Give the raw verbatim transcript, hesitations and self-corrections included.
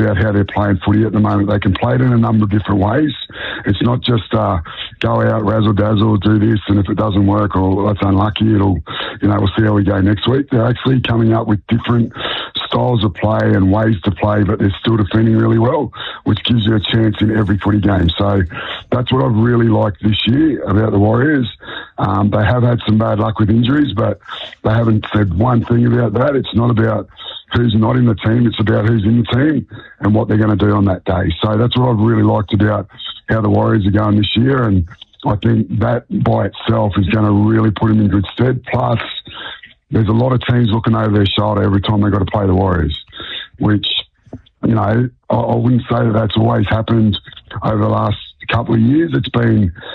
about how they're playing footy at the moment. They can play it in a number of different ways. It's not just uh, go out, razzle dazzle, do this, and if it doesn't work, or that's unlucky, it'll, you know, we'll see how we go next week. They're actually coming up with different styles of play and ways to play, but they're still defending really well, which gives you a chance in every footy game. So that's what I've really liked this year about the Warriors. Um, they have had some bad luck with injuries, but they haven't said one thing about that. It's not about who's not in the team, it's about who's in the team and what they're going to do on that day. So that's what I've really liked about how the Warriors are going this year, and I think that by itself is going to really put them in good stead. Plus, there's a lot of teams looking over their shoulder every time they've got to play the Warriors, which, you know, I, I wouldn't say that that's always happened over the last couple of years. It's been